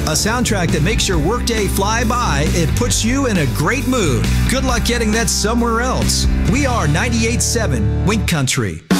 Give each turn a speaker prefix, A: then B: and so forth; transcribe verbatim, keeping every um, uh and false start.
A: A soundtrack that makes your workday fly by. It puts you in a great mood. Good luck getting that somewhere else. We are ninety-eight point seven Wink Country.